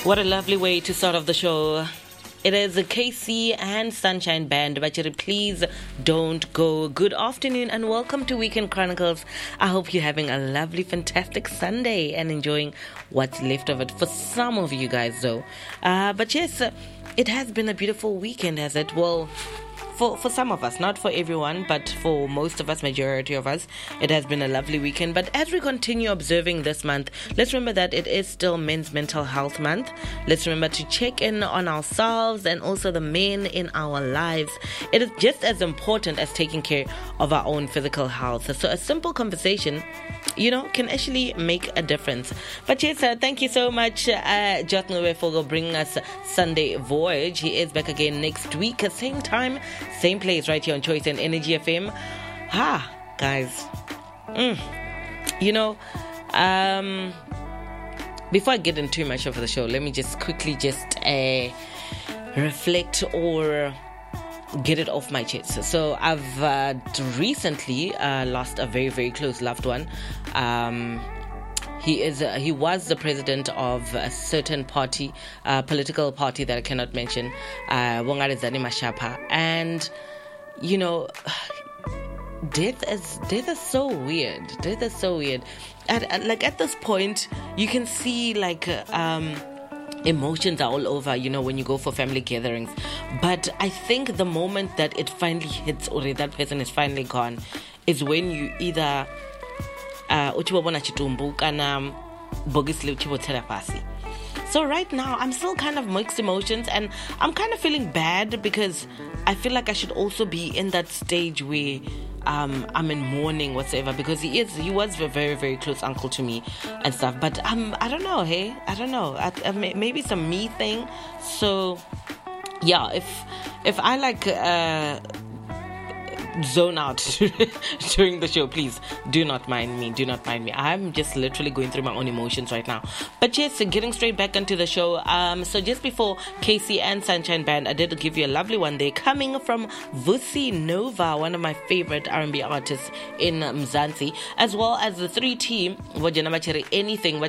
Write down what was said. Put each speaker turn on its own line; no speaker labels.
What a lovely way to start off the show. It is a KC and Sunshine Band. Bachiri, please don't go. Good afternoon and welcome to Weekend Chronicles. I hope you're having a lovely, fantastic Sunday and enjoying what's left of it for some of you guys, though. But yes, it has been a beautiful weekend, has it? Well, for some of us, not for everyone, but for most of us, majority of us, it has been a lovely weekend. But as we continue observing this month, let's remember that it is still Men's Mental Health Month. Let's remember to check in on ourselves and also the men in our lives. It is just as important as taking care of our own physical health. So a simple conversation, can actually make a difference. But yes, thank you so much, Jotnwe, for bringing us Sunday Voyage. He is back again next week, same time, same place, right here on Choice and Energy FM. Guys. Before I get into too much of the show, let me just quickly reflect or get it off my chest. So I've recently lost a very, very close loved one. He was the president of a certain party, political party that I cannot mention, Wongarezani Mashapa. And death is so weird. Death is so weird. At this point, you can see emotions are all over, when you go for family gatherings. But I think the moment that it finally hits or that person is finally gone is when you either so right now I'm still kind of mixed emotions, and I'm kind of feeling bad because I feel like I should also be in that stage where I'm in mourning whatsoever, because he was a very, very close uncle to me and stuff. But I don't know, I don't know, maybe it's a me thing. So yeah, if I zone out during the show, please do not mind me. I'm just literally going through my own emotions right now. But yes, getting straight back into the show. So just before KC and Sunshine Band, I did give you a lovely one there, coming from Vusi Nova, one of my favorite R&B artists in Mzansi, as well as the 3T Anything